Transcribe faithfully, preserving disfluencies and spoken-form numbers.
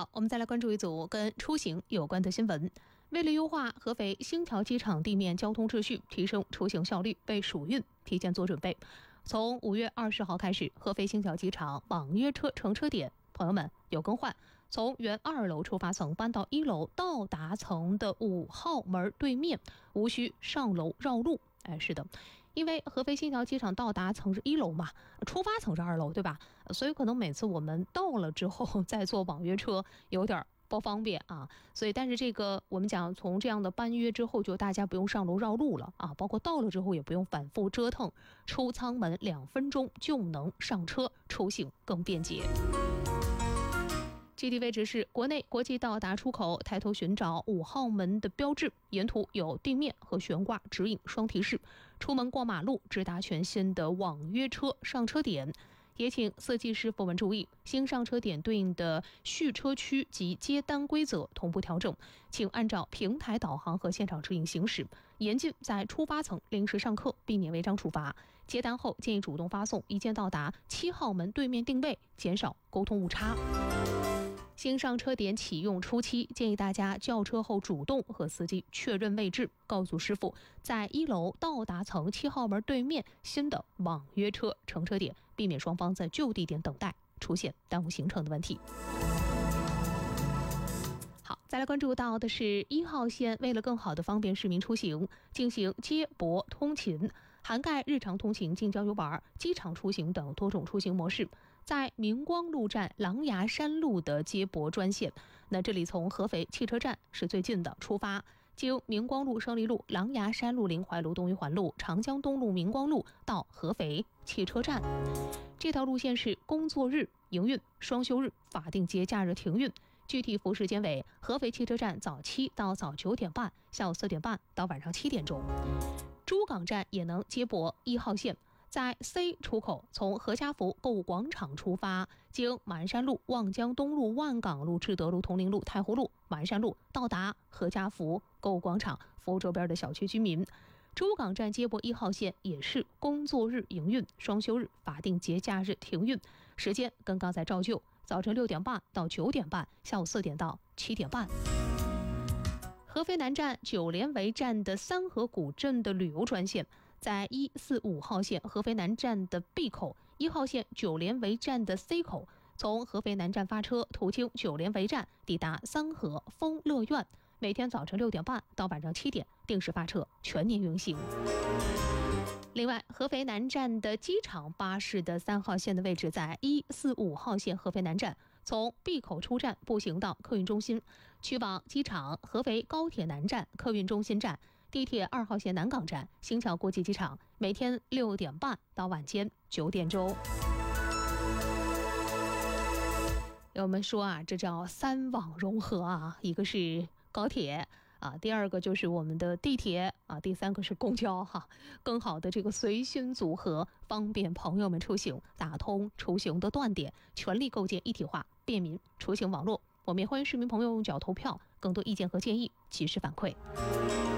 好，我们再来关注一组跟出行有关的新闻。为了优化合肥星桥机场地面交通秩序，提升出行效率，为暑运提前做准备。从五月二十号开始，合肥星桥机场网约车乘车点，朋友们有更换，从原二楼出发层搬到一楼到达层的五号门对面，无需上楼绕路。哎，是的，因为合肥星桥机场到达层是一楼嘛，出发层是二楼，对吧？所以可能每次我们到了之后再坐网约车有点不方便啊。所以但是这个我们讲从这样的班约之后，就大家不用上楼绕路了啊，包括到了之后也不用反复折腾，出舱门两分钟就能上车，出行更便捷。基地位置是国内国际到达出口，抬头寻找五号门的标志，沿途有地面和悬挂指引双提示，出门过马路直达全新的网约车上车点。也请司机师傅们注意，新上车点对应的续车区及接单规则同步调整，请按照平台导航和现场指引行驶，严禁在出发层临时上客，避免违章处罚。接单后建议主动发送一键到达七号门对面定位，减少沟通误差。新上车点启用初期，建议大家叫车后主动和司机确认位置，告诉师傅在一楼到达层七号门对面新的网约车乘车点，避免双方在旧地点等待出现耽误行程的问题。好，再来关注到的是一号线，为了更好的方便市民出行，进行接驳通勤，涵盖日常通勤、近郊游玩、机场出行等多种出行模式。在明光路站狼牙山路的接驳专线，那这里从合肥汽车站是最近的，出发经明光路、胜利路、狼牙山路、临淮路、东一环路、长江东路、明光路到合肥汽车站。这条路线是工作日营运，双休日法定节假日停运。具体服务时间为合肥汽车站早七到早九点半，下午四点半到晚上七点钟。珠港站也能接驳一号线，在 C 出口从何家福购物广场出发，经马鞍山路、望江东路、万港路、志德路、铜陵路、太湖路、马鞍山路到达何家福购物广场，服务周边的小区居民。珠港站接驳一号线也是工作日营运，双休日法定节假日停运，时间跟刚才照旧，早晨六点半到九点半，下午四点到七点半。合肥南站九连围站的三河古镇的旅游专线，在一四五号线合肥南站的 B 口，一号线九连围站的 C 口，从合肥南站发车，途经九连围站，抵达三河丰乐苑。每天早晨六点半到晚上七点定时发车，全年运行。另外，合肥南站的机场巴士的三号线的位置在一四五号线合肥南站，从 B 口出站步行到客运中心，去往机场合肥高铁南站、客运中心站、地铁二号线南港站、星桥国际机场，每天六点半到晚间九点钟。我们说啊，这叫三网融合啊，一个是高铁啊，第二个就是我们的地铁啊，第三个是公交哈，更好的这个随心组合，方便朋友们出行，打通出行的断点，全力构建一体化便民出行网络。我们也欢迎市民朋友用脚投票，更多意见和建议及时反馈。